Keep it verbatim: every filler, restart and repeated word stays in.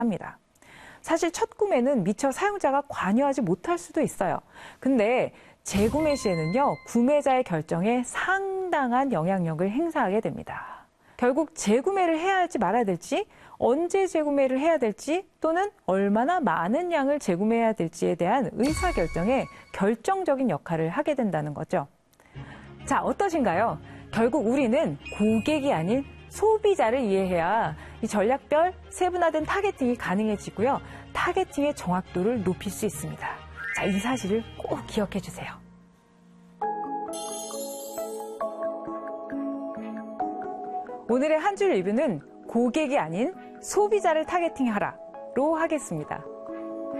합니다. 사실 첫 구매는 미처 사용자가 관여하지 못할 수도 있어요. 근데 재구매 시에는요, 구매자의 결정에 상당한 영향력을 행사하게 됩니다. 결국 재구매를 해야 할지 말아야 될지, 언제 재구매를 해야 될지, 또는 얼마나 많은 양을 재구매해야 될지에 대한 의사결정에 결정적인 역할을 하게 된다는 거죠. 자, 어떠신가요? 결국 우리는 고객이 아닌 소비자를 이해해야 이 전략별 세분화된 타겟팅이 가능해지고요. 타겟팅의 정확도를 높일 수 있습니다. 자, 이 사실을 꼭 기억해 주세요. 오늘의 한 줄 리뷰는 고객이 아닌 소비자를 타겟팅하라로 하겠습니다.